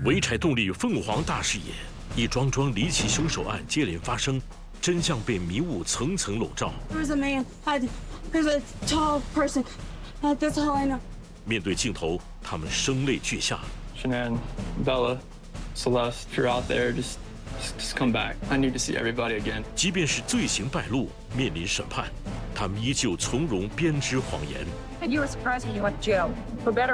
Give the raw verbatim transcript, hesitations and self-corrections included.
潍柴动力凤凰大视野，一桩桩离奇凶手案接连发生，真相被迷雾层层笼罩。 There's a man. I, there's a tall person. Uh, that's all I know. 面对镜头，他们声泪俱下。 Shanann, Bella, Celeste, if you're out there, just, just just come back. I need to see everybody again. 即便是罪行败露，面临审判，他们依旧从容编织谎言。 You were surprised when you went to jail. For better